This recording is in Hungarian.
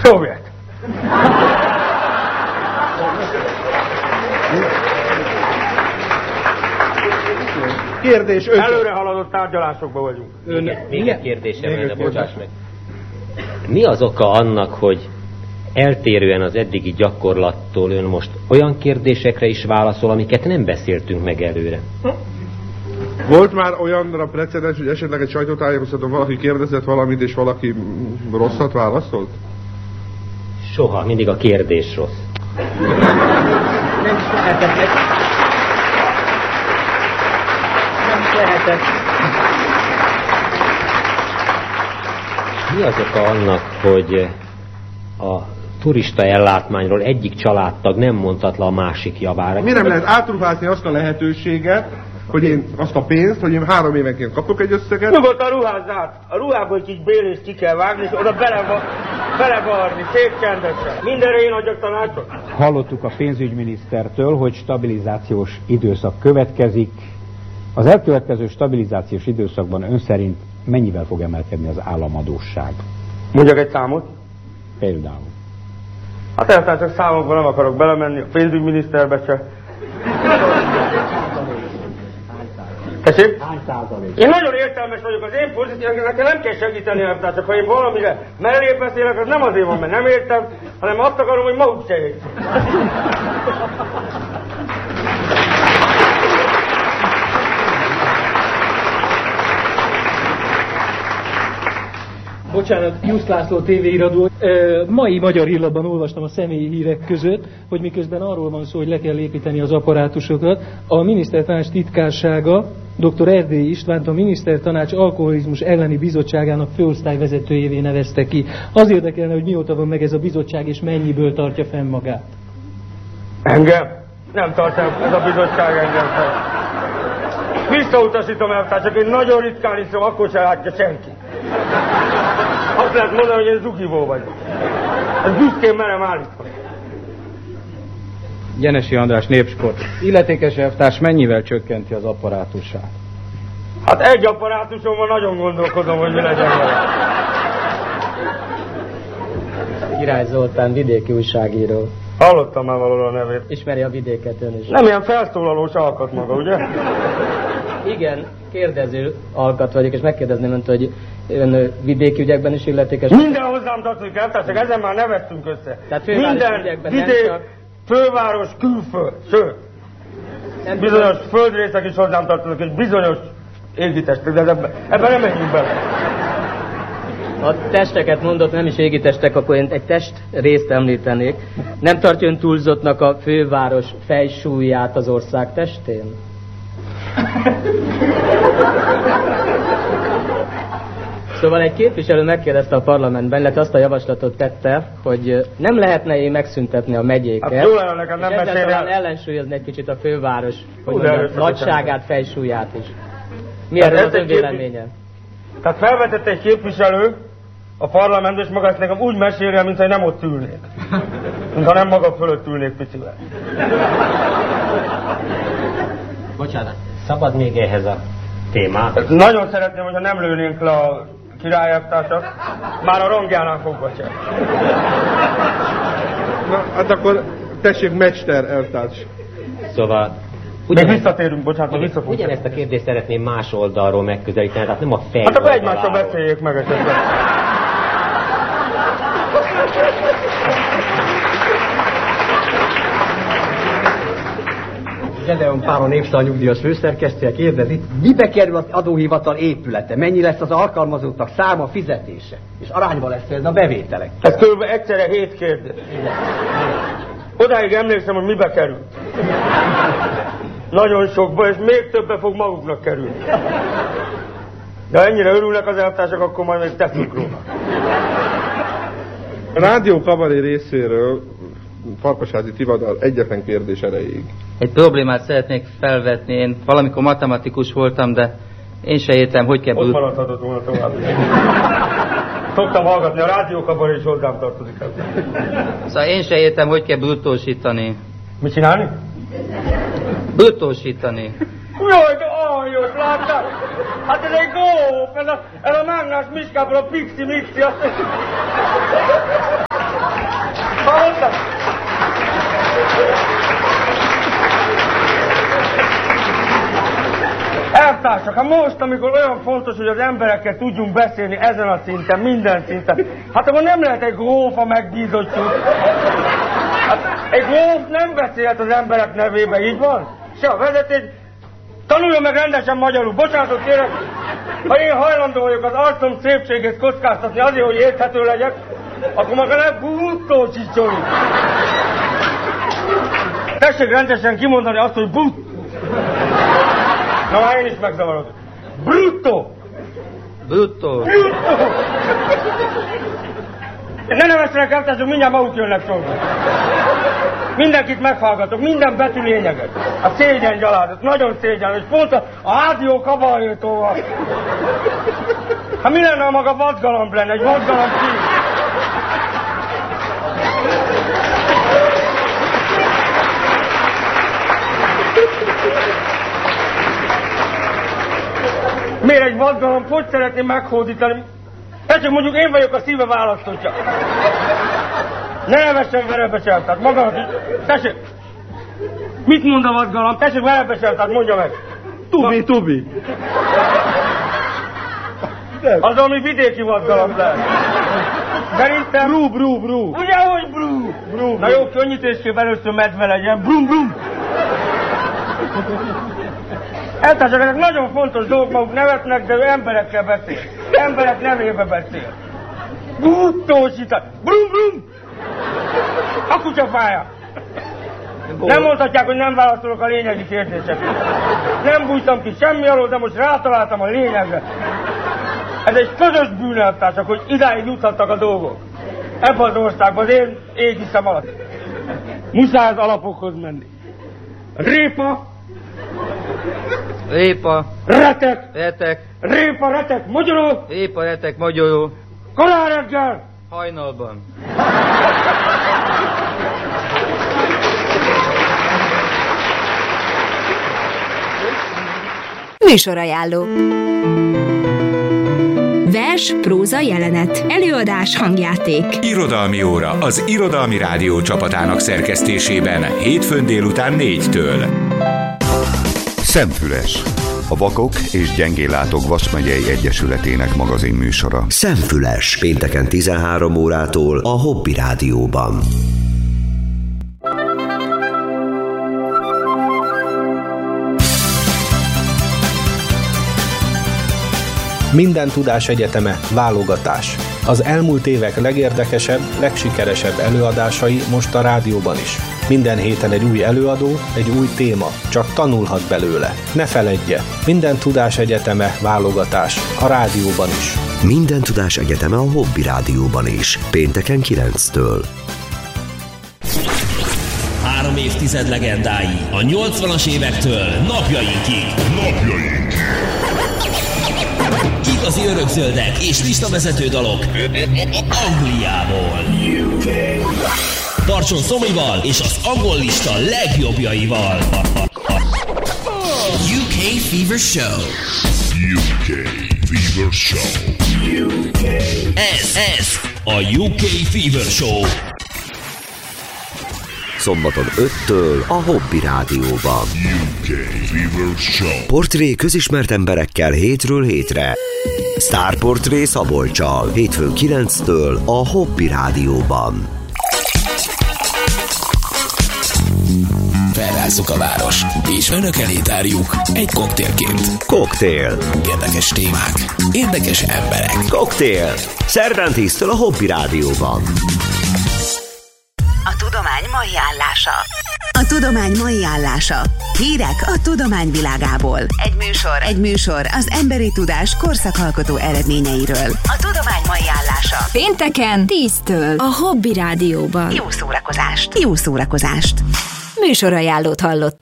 Szovjet. Kérdés 5. Előre haladott tárgyalásokban vagyunk. Még egy kérdésem lenne, bocsáss meg. Mi az oka annak, hogy eltérően az eddigi gyakorlattól ön most olyan kérdésekre is válaszol, amiket nem beszéltünk meg előre? Volt már olyanra precedens, hogy esetleg egy sajtótájékoztatón valaki kérdezett valamit, és valaki rosszat válaszolt? Soha, mindig a kérdés rossz. Nem lehetett. Mi az oka annak, hogy a turista ellátmányról egyik családtag nem mondhat le a másik javára? Mi nem lehet átruházni azt a lehetőséget, hogy én azt a pénzt, hogy én 3 évenként kapok egy összeget? Nyugodtan ruházzát! A ruhából egy kis bélést ki kell vágni, és oda belevarni, szép csendesen. Mindenre én adjak tanácsot. Hallottuk a pénzügyminisztertől, hogy stabilizációs időszak következik. Az elkövetkező stabilizációs időszakban ön szerint mennyivel fog emelkedni az államadósság? Mondjak egy számot? Például. Hát eltár csak számokban nem akarok belemenni, a pénzügyminiszterbe se. Tessék? Hány százalék? Én nagyon értelmes vagyok, az én pozícióm, nekem nem kell segíteni, eltár, csak ha én valamire mellé beszélek, az nem azért van, mert nem értem, hanem azt akarom, hogy maguk se értsék. Bocsánat, Jusz László tévéiradó. Mai Magyar Hírlapban olvastam a személyi hírek között, hogy miközben arról van szó, hogy le kell építeni az apparátusokat, a minisztertanács titkársága dr. Erdélyi Istvánt a minisztertanács alkoholizmus elleni bizottságának főosztályvezetőjévé nevezte ki. Az érdekelne, hogy mióta van meg ez a bizottság, és mennyiből tartja fenn magát. Engem? Nem tartja ez a bizottság engem fenn. Visszautasítom, eltár, csak én nagyon ritkán iszom, akkor se látja senki. Azt lehet mondani, hogy én zugivó vagyok. Ez büszkén merem állítani. Gyenesi András, Népsport. Illetékes elvtárs mennyivel csökkenti az apparátusát? Hát egy apparátusomban nagyon gondolkodom, hogy mi legyen vele. Király Zoltán, vidéki újságíró. Hallottam már valóra a nevét. Ismeri a vidéket ön is. Nem ilyen felszólalós alkat maga, ugye? Igen, kérdező alkat vagyok, és megkérdezném önt, hogy ön vidéki ügyekben is illetékes. Minden hozzám tartozik, eltár, csak ezen már nevettünk össze. Tehát minden vidék, főváros, külföld, sőt. Bizonyos földrészek is hozzám tartoznak, és bizonyos égitestek, de ebben nem menjünk bele. A testeket mondott, nem is égitestek, akkor én egy test részt említenék. Nem tartja ön túlzottnak a főváros fejsúlyát az ország testén? Szóval egy képviselő megkérdezte a parlamentben, illetve azt a javaslatot tette, hogy nem lehetne megszüntetni a megyéket, hát jó lenne nekem nem és ezzel mesélni. talán ellensúlyozni egy kicsit a főváros, hogy mondjam, nagyságát, fejsúlyát is. Mi erről az ön véleménye? Tehát felvetett egy képviselő a parlamentben, és maga ezt nekem úgy mesélje, mintha nem ott ülnék. Mintha nem maga fölött ülnék picivel. Bocsánat, szabad még ehhez a témát? Nagyon szeretném, hogyha nem lőnénk le a királyelvtársat, már a rangjánál fogva sem. Na, hát akkor tessék, mester elvtárs. Szóval... Még visszatérünk, bocsánat, visszafogunk. Ugyanezt a kérdést szeretném más oldalról megközelíteni, tehát nem a fej. Hát akkor egymással beszéljék meg esetleg. Gedeon Pál, a Népszava nyugdíjas főszerkesztője kérdezi, mibe kerül az adóhivatal épülete, mennyi lesz az alkalmazottak száma, fizetése, és arányban lesz ez a bevételek. Ez kb. Egyszerre 7 kérdés. Odáig emlékszem, hogy mibe kerül. Nagyon sokba, és még többe fog maguknak kerülni. De ennyire örülnek az elvtársak, akkor majd még teszünk róla. A Rádió Kabaré részéről Farkasházi Tivadar egyetlen kérdés erejéig. Egy problémát szeretnék felvetni. Én valamikor matematikus voltam, de én se értem, hogy kell... Ott maradhatott volna tovább. Szoktam hallgatni, a Rádió Kabaré is hozzám tartozik. Szóval én se értem, hogy kell bruttósítani. Mit csinálni? Bruttósítani. Jaj, de aljos, láttál? Hát ez egy góp, ez a mágnás Miskából a Pixi Mixi, azt... Hát most, amikor olyan fontos, hogy az emberekkel tudjunk beszélni ezen a szinten, minden szinten, hát akkor nem lehet egy gróf a megbízottjuk. Hát egy gróf nem beszélhet az emberek nevébe, így van? Se a vezetés. Tanuljon meg rendesen magyarul. Bocsánatot kérek, ha én hajlandó vagyok az arcom szépségét kockáztatni azért, hogy érthető legyek, akkor maga ne buttócsicsolj. Tessék rendesen kimondani azt, hogy but. Na már én is megzavarodok. Brutto. Brutto. Ne nevessenek eltársak, mindjárt maguk jönnek sorba. Mindenkit meghallgatok, minden betű lényeget. A szégyen gyalázat, nagyon szégyen, és pont a házió kabarétóval. Hát mi lenne, ha maga vadgalamb lenne, egy vadgalamb ki? Miért egy vadgalamb? Hogy szeretném meghódítani? Csak mondjuk én vagyok a szíve választottja. Ne nevessen verebeseltát, magadat is. Tessék! Mit mond a vadgalamb? Tessék verebeseltát, mondja meg. Tubi. Az, ami vidéki vadgalamb lehet. Szerintem... Bru. Ugye, hogy bru? Na jó, könnyítésképp először medve legyen. Brum. Eltársak, ezek nagyon fontos dolgok, maguk nevetnek, de ő emberekkel beszél. Emberek nevébe beszél. Buttósítás. Brum. A kutyafája. Nem mondhatják, hogy nem válaszolok a lényegi kérdésekre. Nem bújtam ki semmi alól, de most rátaláltam a lényegre. Ez egy közös bűnelvtársak, hogy idáig juthattak a dolgok. Ebben az országban, az én égiszem alatt. Muszáj az alapokhoz menni. Répa. Retek. Répa, retek, mogyoró. Répa, retek, mogyoró. Korán reggel. Hajnalban. Műsorajánló. Vers, próza, jelenet. Előadás, hangjáték. Irodalmi óra az Irodalmi Rádió csapatának szerkesztésében hétfőn délután 4-től. Szemfüles. A Vakok és Gyengéllátók Vas-megyei Egyesületének magazinműsora. Szemfüles. Pénteken 13 órától a Hobby Rádióban. Minden tudás egyeteme válogatás. Az elmúlt évek legérdekesebb, legsikeresebb előadásai most a rádióban is. Minden héten egy új előadó, egy új téma, csak tanulhat belőle. Ne feledje, minden tudás egyeteme válogatás, a rádióban is. Minden tudás egyeteme a Hobby Rádióban is, pénteken 9-től. 3 évtized legendái, a 80-as évektől napjainkig. Igazi örökzöldek és listavezető dalok Angliából. Tartson Szomival és az angol lista legjobbjaival. UK Fever Show. Ez a UK Fever Show. Szombaton 5-től a Hobby Rádióban. UK Fever Show. Portré közismert emberekkel hétről hétre. Sztárportré Szabolccsal. Hétfőn 9-től a Hobby Rádióban. Felrázzuk a várost, és önök elé tárjuk egy koktélként. Koktél. Érdekes témák, érdekes emberek. Koktél. Szerdán 10-től a Hobby Rádióban. A tudomány mai állása. A tudomány mai állása. Hírek a tudomány világából. Egy műsor az emberi tudás korszakalkotó eredményeiről. A tudomány mai állása. Pénteken 10-től a Hobby Rádióban. Jó szórakozást! Műsorajánlót hallott.